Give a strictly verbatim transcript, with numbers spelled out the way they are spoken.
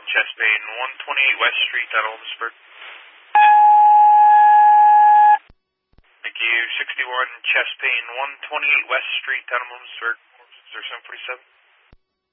chest pain, one twenty-eight West Street out of Olmsburg. Thank you, sixty-one chest pain, one twenty-eight West Street out of Olmsburg, zero seven forty-seven.